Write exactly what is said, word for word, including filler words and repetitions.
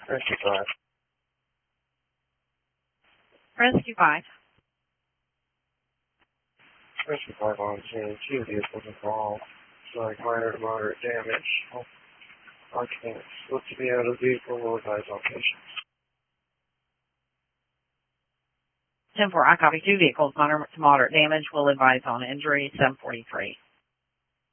Rescue five. Rescue five. Rescue five on scene. Two vehicles involved. Like minor to moderate damage. Occupants look to be out of the vehicle. Will advise on patients. ten four, I copy. Two vehicles, minor to moderate damage. Will advise on injury. seven forty-three.